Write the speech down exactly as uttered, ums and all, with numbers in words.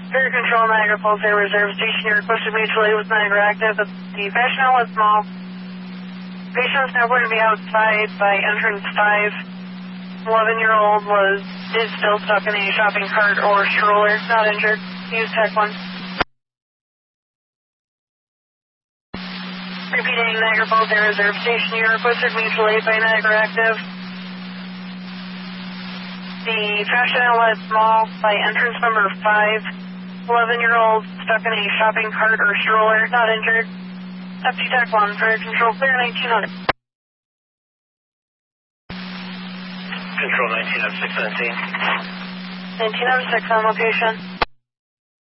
Air Control, Niagara Falls Air Reserve Station. You're requested mutual aid with Niagara Active at the Fashion Outlet Mall. Patient is now going to be outside by entrance five. eleven-year-old was is still stuck in a shopping cart or stroller, not injured. Use Tech one. Repeating, Niagara Falls Air Reserve Station. You're requested mutual aid by Niagara Active. The Fashion Outlet Mall by entrance number five. eleven-year-old stuck in a shopping cart or stroller, not injured. F T Tech one for Control Clear nineteen hundred. Control nineteen oh six nineteen. nineteen oh six on location.